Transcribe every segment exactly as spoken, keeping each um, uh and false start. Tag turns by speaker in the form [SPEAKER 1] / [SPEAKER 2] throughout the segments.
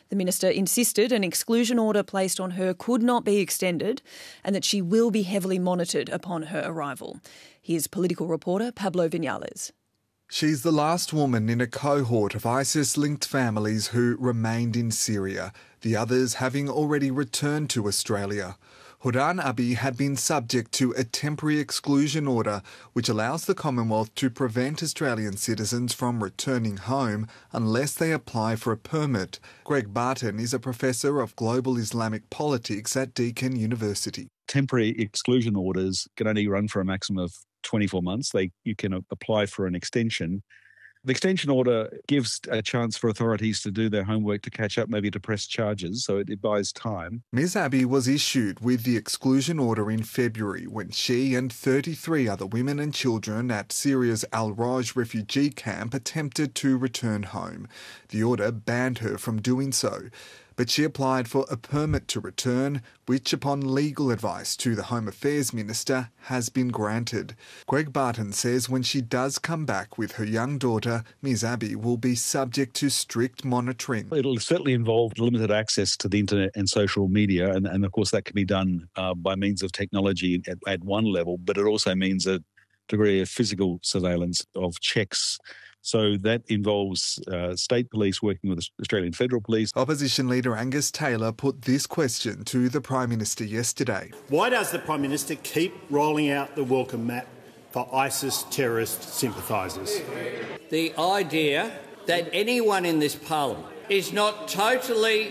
[SPEAKER 1] The minister insisted an exclusion order placed on her could not be extended and that she will be heavily monitored upon her arrival. Here's political reporter Pablo Vinales.
[SPEAKER 2] She's the last woman in a cohort of ISIS-linked families who remained in Syria, the others having already returned to Australia. Houdan Abiy had been subject to a temporary exclusion order, which allows the Commonwealth to prevent Australian citizens from returning home unless they apply for a permit. Greg Barton is a professor of global Islamic politics at Deakin University.
[SPEAKER 3] Temporary exclusion orders can only run for a maximum of twenty-four months. They, you can apply for an extension. The extension order gives a chance for authorities to do their homework, to catch up, maybe to press charges, so it, it buys time.
[SPEAKER 2] Miz Abiy was issued with the exclusion order in February when she and thirty-three other women and children at Syria's Al-Roj refugee camp attempted to return home. The order banned her from doing so. But she applied for a permit to return, which, upon legal advice to the Home Affairs Minister, has been granted. Greg Barton says when she does come back with her young daughter, Miz Abiy will be subject to strict monitoring.
[SPEAKER 3] It'll certainly involve limited access to the internet and social media, and, and of course that can be done uh, by means of technology at, at one level, but it also means a degree of physical surveillance of checks. So that involves uh, state police working with the Australian Federal Police.
[SPEAKER 2] Opposition leader Angus Taylor put this question to the Prime Minister yesterday.
[SPEAKER 4] Why does the Prime Minister keep rolling out the welcome mat for ISIS terrorist sympathisers?
[SPEAKER 5] The idea that anyone in this parliament is not totally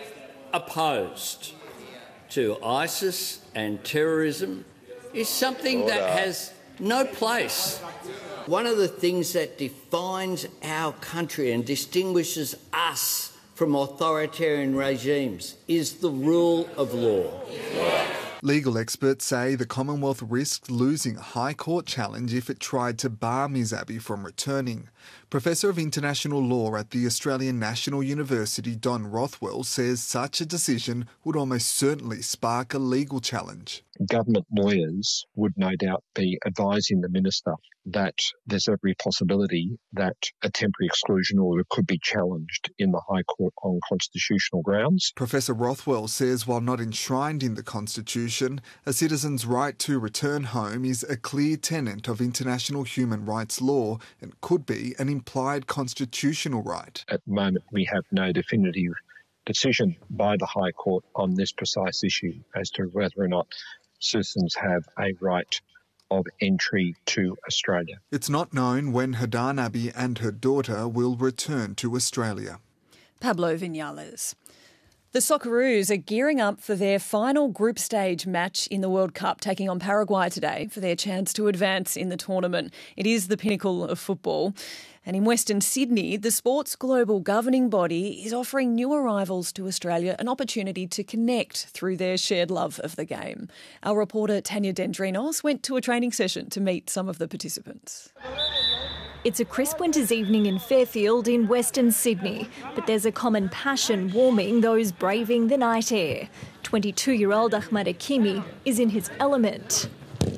[SPEAKER 5] opposed to ISIS and terrorism is something
[SPEAKER 6] Order.
[SPEAKER 5] that has no place. One of the things that defines our country and distinguishes us from authoritarian regimes is the rule of law.
[SPEAKER 2] Legal experts say the Commonwealth risked losing a High Court challenge if it tried to bar Miz Abiy from returning. Professor of International Law at the Australian National University, Don Rothwell, says such a decision would almost certainly spark a legal challenge.
[SPEAKER 7] Government lawyers would no doubt be advising the minister that there's every possibility that a temporary exclusion order could be challenged in the High Court on constitutional grounds.
[SPEAKER 2] Professor Rothwell says while not enshrined in the Constitution, a citizen's right to return home is a clear tenet of international human rights law and could be an implied constitutional right.
[SPEAKER 7] At the moment, we have no definitive decision by the High Court on this precise issue as to whether or not citizens have a right of entry to Australia.
[SPEAKER 2] It's not known when Houdan Abiy and her daughter will return to Australia.
[SPEAKER 1] Pablo Vinales. The Socceroos are gearing up for their final group stage match in the World Cup, taking on Paraguay today for their chance to advance in the tournament. It is the pinnacle of football. And in Western Sydney, the sport's global governing body is offering new arrivals to Australia an opportunity to connect through their shared love of the game. Our reporter Tanya Dendrinos went to a training session to meet some of the participants.
[SPEAKER 8] It's a crisp winter's evening in Fairfield in Western Sydney, but there's a common passion warming those braving the night air. twenty-two-year-old Ahmad Hakimi is in his element.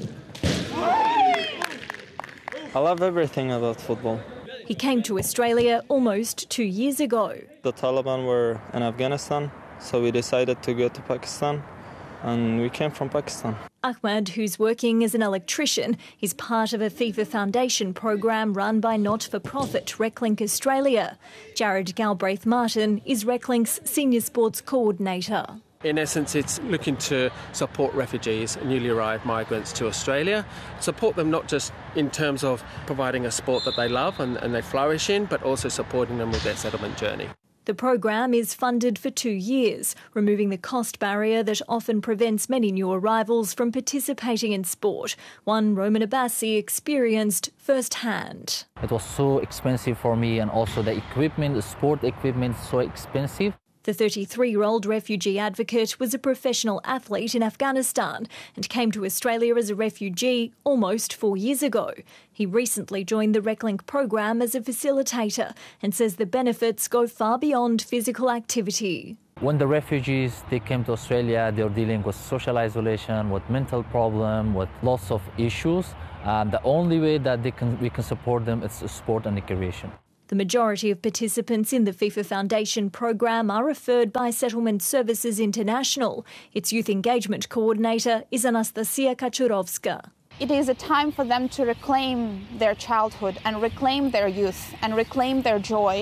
[SPEAKER 9] I love everything about football.
[SPEAKER 8] He came to Australia almost two years ago.
[SPEAKER 9] The Taliban were in Afghanistan, so we decided to go to Pakistan, and we came from Pakistan.
[SPEAKER 8] Ahmad, who's working as an electrician, is part of a FIFA Foundation program run by not-for-profit RecLink Australia. Jared Galbraith-Martin is RecLink's senior sports coordinator.
[SPEAKER 10] In essence, it's looking to support refugees and newly arrived migrants to Australia, support them not just in terms of providing a sport that they love and, and they flourish in, but also supporting them with their settlement journey.
[SPEAKER 8] The program is funded for two years, removing the cost barrier that often prevents many new arrivals from participating in sport, one Roman Abbasi experienced firsthand.
[SPEAKER 11] It was so expensive for me, and also the equipment, the sport equipment, so expensive.
[SPEAKER 8] The thirty-three-year-old refugee advocate was a professional athlete in Afghanistan and came to Australia as a refugee almost four years ago. He recently joined the RecLink program as a facilitator and says the benefits go far beyond physical activity.
[SPEAKER 11] When the refugees they came to Australia, they're dealing with social isolation, with mental problem, with lots of issues. Um, the only way that they can we can support them is sport and recreation.
[SPEAKER 8] The majority of participants in the FIFA Foundation program are referred by Settlement Services International. Its youth engagement coordinator is Anastasia Kachurovska.
[SPEAKER 6] It is a time for them to reclaim their childhood and reclaim their youth and reclaim their joy.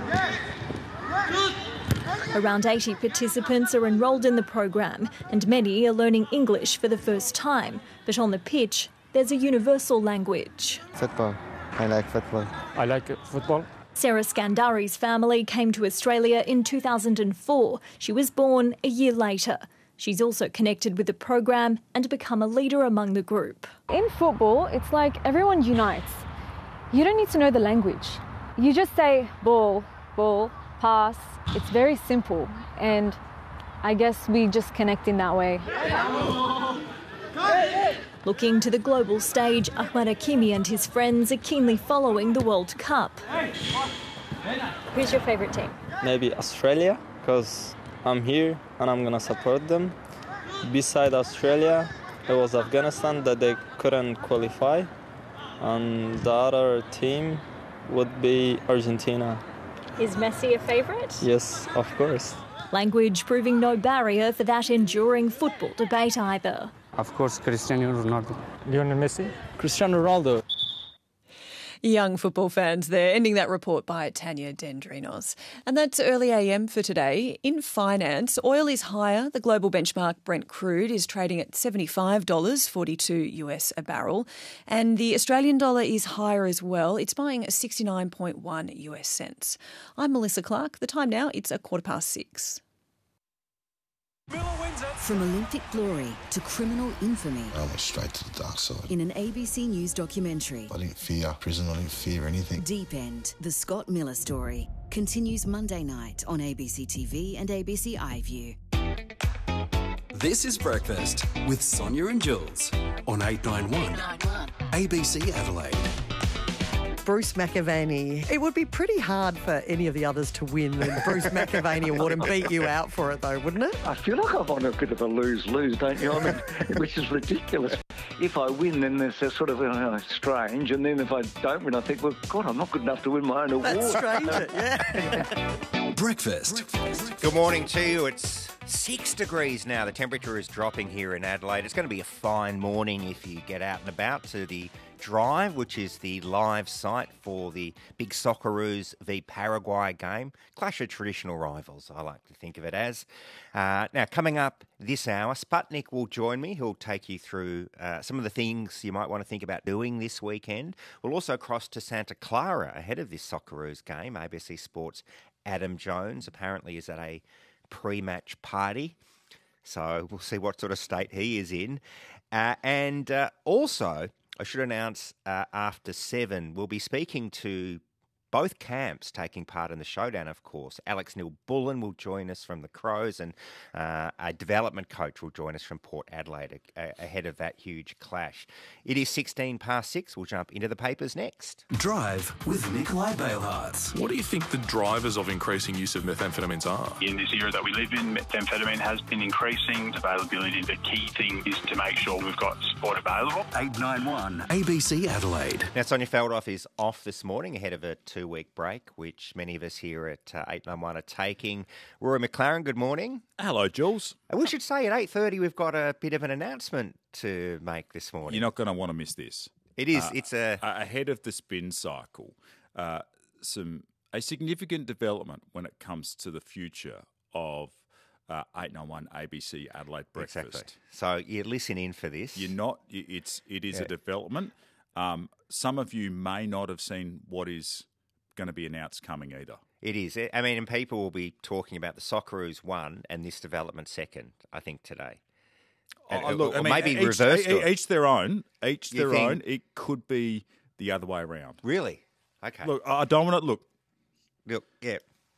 [SPEAKER 8] Around eighty participants are enrolled in the program and many are learning English for the first time. But on the pitch, there's a universal language.
[SPEAKER 12] Football. I like football.
[SPEAKER 13] I like football.
[SPEAKER 8] Sarah Scandari's family came to Australia in two thousand four. She was born a year later. She's also connected with the program and become a leader among the group.
[SPEAKER 14] In football, it's like everyone unites. You don't need to know the language. You just say ball, ball, pass. It's very simple, and I guess we just connect in that way.
[SPEAKER 8] Looking to the global stage, Ahmad Hakimi and his friends are keenly following the World Cup.
[SPEAKER 14] Who's your favourite team?
[SPEAKER 9] Maybe Australia, because I'm here and I'm going to support them. Beside Australia, it was Afghanistan that they couldn't qualify. And the other team would be Argentina.
[SPEAKER 8] Is Messi a favourite?
[SPEAKER 9] Yes, of course.
[SPEAKER 8] Language proving no barrier for that enduring football debate either.
[SPEAKER 13] Of course, Cristiano Ronaldo. Lionel Messi.
[SPEAKER 9] Cristiano Ronaldo.
[SPEAKER 1] Young football fans there, ending that report by Tanya Dendrinos. And that's early A M for today. In finance, oil is higher. The global benchmark Brent crude is trading at seventy-five dollars forty-two US a barrel. And the Australian dollar is higher as well. It's buying sixty-nine point one US cents. I'm Melissa Clark. The time now, it's a quarter past six.
[SPEAKER 15] From Olympic glory to criminal infamy.
[SPEAKER 16] I went straight to the dark side.
[SPEAKER 15] In an A B C News documentary.
[SPEAKER 16] I didn't fear prison, I didn't fear anything.
[SPEAKER 15] Deep End, the Scott Miller story, continues Monday night on A B C T V and A B C iView.
[SPEAKER 17] This is Breakfast with Sonia and Jules on eight nine one A B C Adelaide.
[SPEAKER 18] Bruce McAvaney. It would be pretty hard for any of the others to win the Bruce McAvaney Award and beat you out for it, though, wouldn't it?
[SPEAKER 19] I feel like I'm on a bit of a lose-lose, don't you? I mean, which is ridiculous. If I win, then there's a sort of uh, strange, and then if I don't win, I think, well, God, I'm not good enough to win my own award.
[SPEAKER 18] That's strange, yeah.
[SPEAKER 17] Breakfast.
[SPEAKER 20] Good morning to you. It's six degrees now. The temperature is dropping here in Adelaide. It's going to be a fine morning if you get out and about to the Drive, which is the live site for the big Socceroos v Paraguay game. Clash of traditional rivals, I like to think of it as. Uh, now, coming up this hour, Sputnik will join me. He'll take you through uh, some of the things you might want to think about doing this weekend. We'll also cross to Santa Clara ahead of this Socceroos game. A B C Sports' Adam Jones apparently is at a pre-match party. So we'll see what sort of state he is in. Uh, and uh, also, I should announce uh, after seven, we'll be speaking to both camps taking part in the showdown, of course. Alex Neil-Bullen will join us from the Crows, and uh, a development coach will join us from Port Adelaide a- ahead of that huge clash. It is sixteen past six. We'll jump into the papers next.
[SPEAKER 17] Drive with Nikolai Bailhartz.
[SPEAKER 21] What do you think the drivers of increasing use of methamphetamines are?
[SPEAKER 22] In this era that we live in, methamphetamine has been increasing. Availability, the key thing is to make sure we've got support available.
[SPEAKER 17] eight nine one A B C Adelaide.
[SPEAKER 20] Now, Sonia Feldhoff is off this morning ahead of a two-week break, which many of us here at uh, eight nine one are taking. Rory McLaren, good morning.
[SPEAKER 23] Hello, Jules.
[SPEAKER 20] And we should say at eight thirty we've got a bit of an announcement to make this morning.
[SPEAKER 23] You're not going to want to miss this.
[SPEAKER 20] It is.
[SPEAKER 23] Uh,
[SPEAKER 20] it's a...
[SPEAKER 23] Ahead of the spin cycle, uh, some a significant development when it comes to the future of uh, eight nine one A B C Adelaide Breakfast.
[SPEAKER 20] Exactly. So you listen in for this.
[SPEAKER 23] You're not... It's, it is
[SPEAKER 20] Yeah.
[SPEAKER 23] a development. Um, some of you may not have seen what is going to be announced coming either.
[SPEAKER 20] It is. I mean, and people will be talking about the Socceroos one and this development second, I think, today. And,
[SPEAKER 23] Oh, look,
[SPEAKER 20] or
[SPEAKER 23] I mean,
[SPEAKER 20] maybe
[SPEAKER 23] each,
[SPEAKER 20] reversed.
[SPEAKER 23] e- Each their own. Each
[SPEAKER 20] You
[SPEAKER 23] their
[SPEAKER 20] think-
[SPEAKER 23] own. It could be the other way around.
[SPEAKER 20] Really? Okay.
[SPEAKER 23] Look, I don't want to... Look,
[SPEAKER 20] Look, yeah.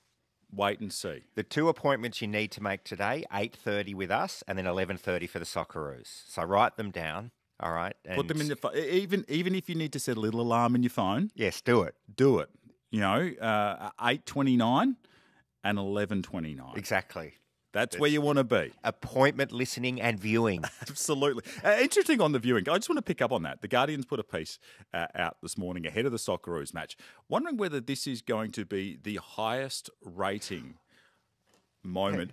[SPEAKER 23] wait and see.
[SPEAKER 20] The two appointments you need to make today, eight thirty with us and then eleven thirty for the Socceroos. So write them down, all right? And
[SPEAKER 23] Put them in the phone. Even, even if you need to set a little alarm in your phone.
[SPEAKER 20] Yes, do it.
[SPEAKER 23] Do it. You know, uh, eight twenty-nine and eleven twenty-nine.
[SPEAKER 20] Exactly.
[SPEAKER 23] That's where you want to be.
[SPEAKER 20] Appointment listening and viewing.
[SPEAKER 23] Absolutely. Uh, interesting on the viewing. I just want to pick up on that. The Guardian's put a piece uh, out this morning ahead of the Socceroos match, wondering whether this is going to be the highest rating moment